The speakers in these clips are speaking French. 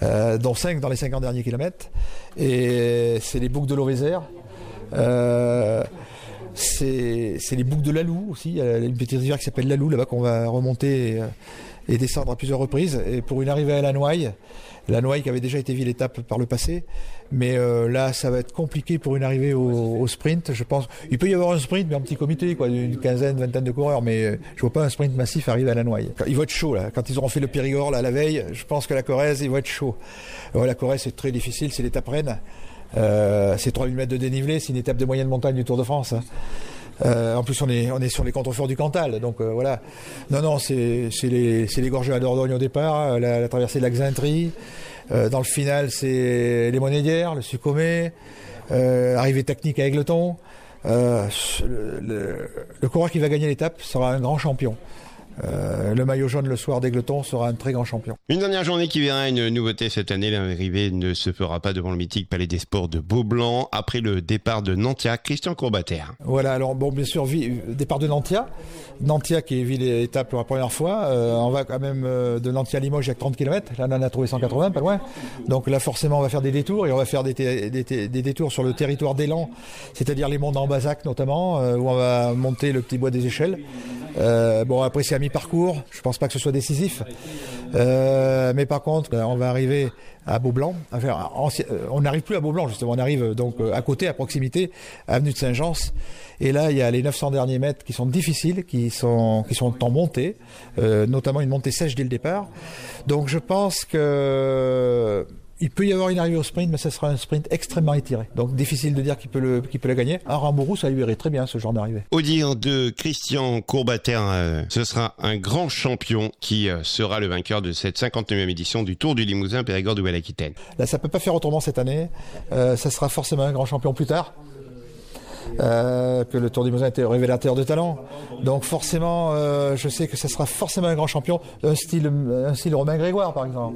dont 5 dans les 50 derniers kilomètres. Et c'est les boucles de l'Auvézère. C'est les boucles de l'Alou aussi. Il y a une petite rivière qui s'appelle l'Alou là-bas qu'on va remonter et descendre à plusieurs reprises. Et pour une arrivée à la Noailles qui avait déjà été ville étape par le passé. Mais là, ça va être compliqué pour une arrivée au sprint, je pense. Il peut y avoir un sprint, mais un petit comité, quoi, d'une quinzaine, vingtaine de coureurs. Mais je vois pas un sprint massif arriver à la Noailles. Il va être chaud, là. Quand ils auront fait le Périgord, là, la veille, je pense que la Corrèze, il va être chaud. La Corrèze, c'est très difficile, c'est l'étape reine. C'est 3000 mètres de dénivelé, c'est une étape de moyenne montagne du Tour de France. En plus, on est sur les contreforts du Cantal, donc voilà. Non, c'est les gorges à Dordogne au départ, la traversée de la Xintrie. Dans le final, c'est les Monédières, le Sucomé, arrivée technique à Égletons. Le coureur qui va gagner l'étape sera un grand champion. Le maillot jaune le soir d'Égletons sera un très grand champion. Une dernière journée qui verra une nouveauté cette année. L'arrivée ne se fera pas devant le mythique Palais des Sports de Beaublanc après le départ de Nantia, Christian Courbater. Voilà, alors bon, bien sûr, départ de Nantia qui est ville et étape pour la première fois. On va quand même de Nantia à Limoges avec 30 km. Là, on en a trouvé 180, pas loin. Donc là, forcément, on va faire des détours et on va faire des détours sur le territoire d'Élan, c'est-à-dire les monts d'Ambazac notamment, où on va monter le petit bois des échelles. Après c'est à mi-parcours, je pense pas que ce soit décisif, mais par contre on va arriver à Beaublanc. On n'arrive plus à Beaublanc justement, on arrive donc à côté, à proximité, avenue de Saint-Jean, et là il y a les 900 derniers mètres qui sont difficiles, qui sont en montée, notamment une montée sèche dès le départ. Donc je pense que il peut y avoir une arrivée au sprint, mais ce sera un sprint extrêmement étiré. Donc difficile de dire qui peut le gagner. Un Rambourou, ça lui irait très bien ce genre d'arrivée. Au dire de Christian Courbater, ce sera un grand champion qui sera le vainqueur de cette 59e édition du Tour du Limousin Périgord Nouvelle-Aquitaine. Là, ça peut pas faire autrement cette année. Ça sera forcément un grand champion plus tard. Que le Tour du Limousin était révélateur de talent. Donc forcément, je sais que ça sera forcément un grand champion, un style Romain Grégoire par exemple.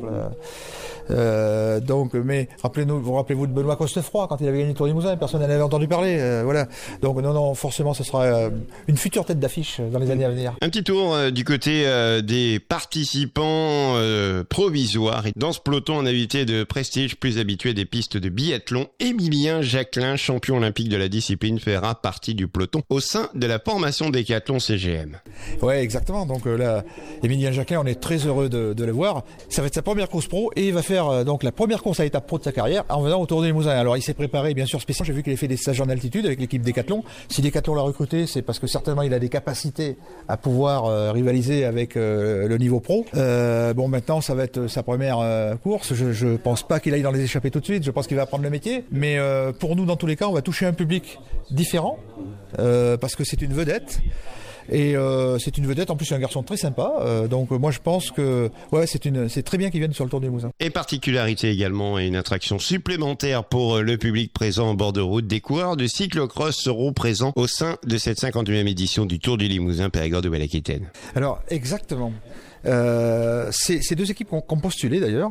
Mais rappelez-vous de Benoît Costefroy quand il avait gagné le Tour du Limousin, personne n'en avait entendu parler. Voilà. Donc non, forcément, ce sera une future tête d'affiche dans les années à venir. Un petit tour du côté des participants provisoires. Dans ce peloton, un invité de prestige plus habitué des pistes de biathlon, Émilien Jacquelin, champion olympique de la discipline, fera partie du peloton au sein de la formation Décathlon CGM. Ouais, exactement. Donc là, Émilien Jacquelin, on est très heureux de le voir. Ça va être sa première course pro et il va faire donc la première course à l'étape pro de sa carrière en venant au Tour du Limousin. Alors il s'est préparé bien sûr spécialement. J'ai vu qu'il a fait des stages en altitude avec l'équipe Décathlon. Si Décathlon l'a recruté, c'est parce que certainement il a des capacités à pouvoir rivaliser avec le niveau pro. Maintenant ça va être sa première course. Je pense pas qu'il aille dans les échappées tout de suite. Je pense qu'il va apprendre le métier. Mais pour nous, dans tous les cas, on va toucher un public différent parce que c'est une vedette. Et c'est une vedette, en plus c'est un garçon très sympa, donc moi je pense que c'est très bien qu'il vienne sur le Tour du Limousin. Et particularité également et une attraction supplémentaire pour le public présent en bord de route, des coureurs de cyclocross seront présents au sein de cette 51e édition du Tour du Limousin Périgord Nouvelle-Aquitaine. Alors exactement, c'est deux équipes qui ont postulé d'ailleurs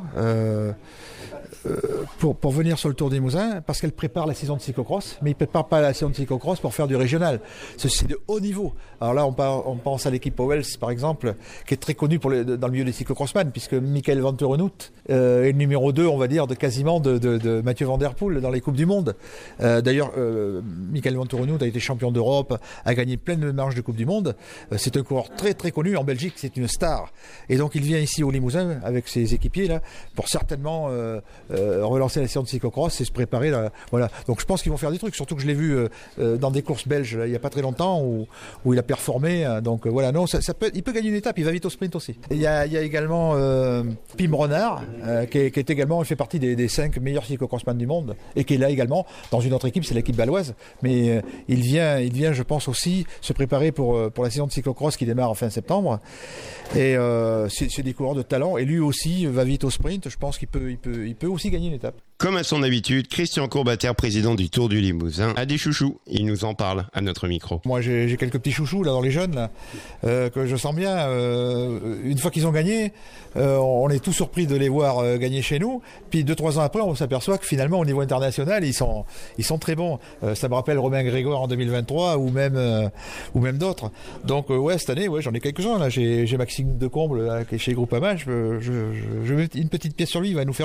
pour venir sur le Tour des Limousin, parce qu'elle prépare la saison de cyclocross, mais ils ne préparent pas la saison de cyclocross pour faire du régional. C'est de haut niveau. Alors là, on pense à l'équipe Powells, par exemple, qui est très connue dans le milieu des cyclocrossman, puisque Michael Vanterenhout est le numéro 2, on va dire, de Mathieu Van Der Poel dans les Coupes du Monde. D'ailleurs, Michael Vanterenhout a été champion d'Europe, a gagné plein de marges de Coupe du Monde. C'est un coureur très très connu en Belgique, c'est une star. Et donc il vient ici au Limousin avec ses équipiers là pour certainement relancer la saison de cyclocross et se préparer là, voilà. Donc je pense qu'ils vont faire des trucs, surtout que je l'ai vu dans des courses belges là, il y a pas très longtemps où il a performé, donc voilà. Non, il peut gagner une étape, il va vite au sprint aussi. Il y a également Pim Renard qui est également, il fait partie des 5 meilleurs cyclocrossman du monde et qui est là également dans une autre équipe, c'est l'équipe baloise, mais il vient je pense aussi se préparer pour la saison de cyclocross qui démarre en fin septembre. Et c'est des coureurs de talent et lui aussi va vite au sprint. Je pense qu'il peut aussi gagner une étape. Comme à son habitude, Christian Courbater, président du Tour du Limousin, a des chouchous. Il nous en parle à notre micro. Moi, j'ai quelques petits chouchous là dans les jeunes là, que je sens bien. Une fois qu'ils ont gagné, on est tout surpris de les voir gagner chez nous. Puis 2-3 ans après, on s'aperçoit que finalement, au niveau international, ils sont très bons. Ça me rappelle Romain Grégoire en 2023 ou même d'autres. Donc cette année, j'en ai quelques-uns là. J'ai Maxime Decomble là, qui est chez Groupama. Je mets une petite pièce sur lui. Il va nous faire